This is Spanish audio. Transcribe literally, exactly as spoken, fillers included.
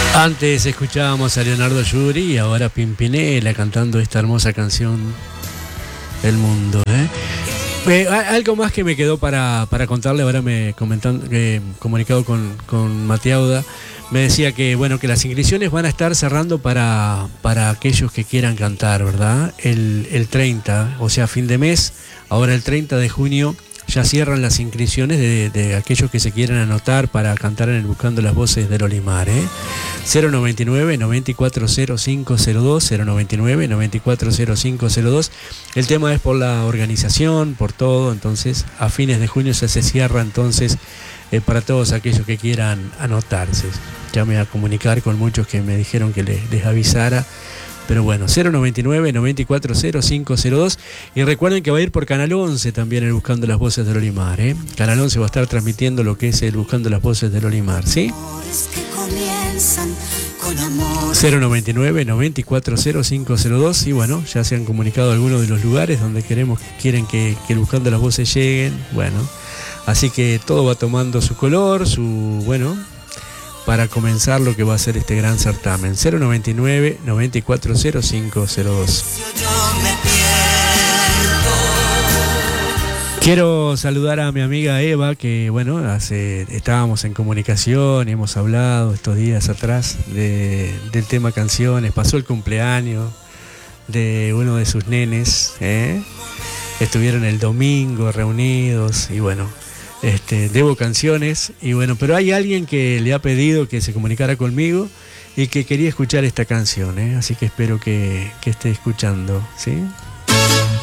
Antes escuchábamos a Leonardo Yuri y ahora Pimpinela cantando esta hermosa canción El Mundo. ¿eh? Eh, algo más que me quedó para, para contarle, ahora me comentan, eh, comunicado con, con Matiauda, me decía que bueno que las inscripciones van a estar cerrando para, para aquellos que quieran cantar, ¿verdad? El, el treinta, o sea, fin de mes, ahora el treinta de junio ya cierran las inscripciones de, de aquellos que se quieran anotar para cantar en el Buscando las Voces del Olimar. ¿eh? cero noventa y nueve, noventa y cuatro cero cinco cero dos, cero noventa y nueve, noventa y cuatro cero cinco cero dos. El tema es por la organización, por todo, entonces a fines de junio ya se cierra entonces eh, para todos aquellos que quieran anotarse. Ya me voy a comunicar con muchos que me dijeron que les, les avisara. Pero bueno, cero noventa y nueve, noventa y cuatro cero cinco cero dos. Y recuerden que va a ir por Canal once también el Buscando las Voces del Olimar. ¿eh? Canal once va a estar transmitiendo lo que es el Buscando las Voces del Olimar, ¿sí? cero noventa y nueve, noventa y cuatro cero cinco cero dos. Y bueno, ya se han comunicado algunos de los lugares donde queremos, quieren que, que el Buscando las Voces lleguen. Bueno, así que todo va tomando su color, su, bueno, para comenzar lo que va a ser este gran certamen. cero noventa y nueve, noventa y cuatro cero cinco cero dos. Quiero saludar a mi amiga Eva, que bueno, hace, estábamos en comunicación y hemos hablado estos días atrás de, del tema canciones. Pasó el cumpleaños de uno de sus nenes, ¿eh? Estuvieron el domingo reunidos y bueno, Este, debo canciones y bueno, pero hay alguien que le ha pedido que se comunicara conmigo y que quería escuchar esta canción, ¿eh? Así que espero que, que esté escuchando, ¿sí?